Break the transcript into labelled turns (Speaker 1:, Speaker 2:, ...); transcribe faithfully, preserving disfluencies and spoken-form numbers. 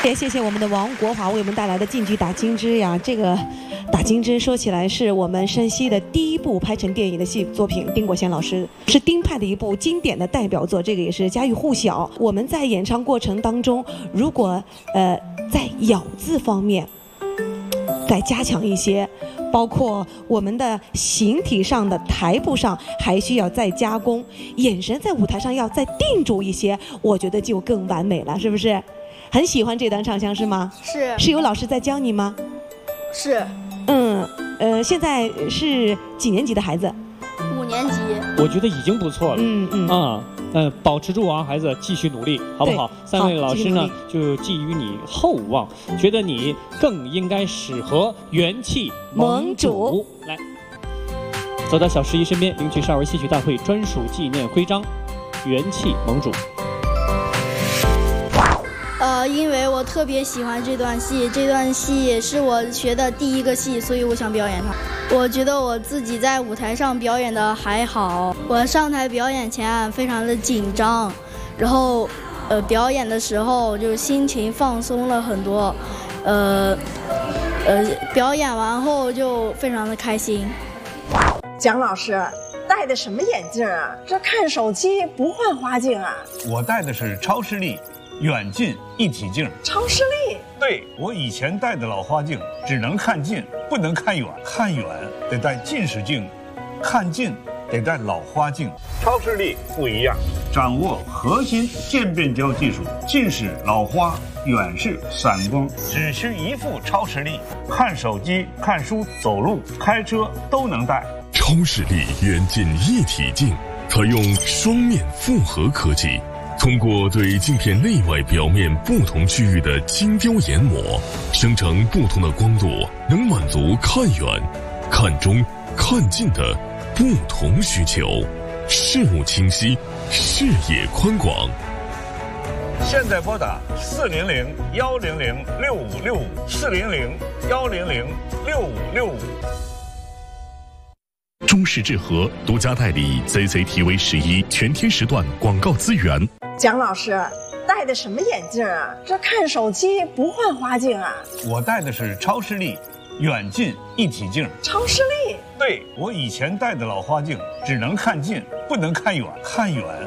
Speaker 1: 也谢谢我们的王国华为我们带来的晋剧打金枝呀。这个打金枝说起来是我们山西的第一部拍成电影的戏作品，丁国贤老师是丁派的一部经典的代表作，这个也是家喻户晓。我们在演唱过程当中，如果呃在咬字方面再加强一些，包括我们的形体上的台步上还需要再加工，眼神在舞台上要再定住一些，我觉得就更完美了，是不是？很喜欢这段唱腔是吗？
Speaker 2: 是。是
Speaker 1: 有老师在教你吗？
Speaker 2: 是。
Speaker 1: 嗯，呃，现在是几年级的孩子？
Speaker 2: 五年级。
Speaker 3: 我觉得已经不错了。
Speaker 1: 嗯嗯。
Speaker 3: 啊，嗯，保持住啊，孩子，继续努力，好不好？三位老师呢，就寄予你厚望，觉得你更应该适合元气盟主。来，走到小十一身边，领取少儿戏曲大会专属纪念徽章，元气盟主。
Speaker 2: 呃，因为我特别喜欢这段戏，这段戏是我学的第一个戏，所以我想表演它。我觉得我自己在舞台上表演的还好，我上台表演前非常的紧张，然后，呃，表演的时候就心情放松了很多，呃，呃，表演完后就非常的开心。
Speaker 4: 蒋老师戴的什么眼镜啊？这看手机不换花镜啊？
Speaker 5: 我戴的是超视力远近一体镜。
Speaker 4: 超视力？
Speaker 5: 对，我以前戴的老花镜只能看近，不能看远，看远得戴近视镜，看近得戴老花镜。超视力不一样，掌握核心渐变焦技术，近视、老花、远视、散光，只需一副超视力，看手机、看书、走路、开车都能戴。
Speaker 6: 超视力远近一体镜采用双面复合科技，通过对镜片内外表面不同区域的精雕研磨，生成不同的光度，能满足看远、看中、看近的不同需求，视物清晰，视野宽广。
Speaker 5: 现在拨打四零零幺零零六五六五四零零幺零零六五六五。
Speaker 6: 中视智和独家代理 C C T V 十一全天时段广告资源。
Speaker 4: 蒋老师戴的什么眼镜啊？这看手机不换花镜啊？
Speaker 5: 我戴的是超视力远近一体镜。
Speaker 4: 超视力？
Speaker 5: 对，我以前戴的老花镜只能看近，不能看远，看远